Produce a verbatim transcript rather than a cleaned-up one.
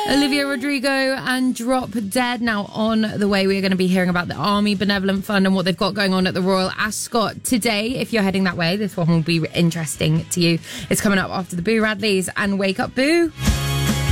Olivia Rodrigo and Drop Dead. Now on the way, we're going to be hearing about the Army Benevolent Fund and what they've got going on at the Royal Ascot today. If you're heading that way, this one will be interesting to you. It's coming up after the Boo Radleys and Wake Up Boo.